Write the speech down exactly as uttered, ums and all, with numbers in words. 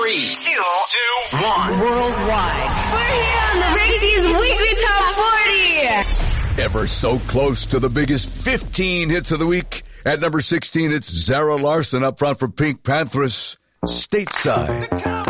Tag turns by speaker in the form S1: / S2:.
S1: Three, two, two, one.
S2: Worldwide. We're here on the Rick D's Weekly Top forty.
S3: Ever so close to the biggest fifteen hits of the week. At number sixteen, it's Zara Larsson up front for Pink Panthers, Stateside.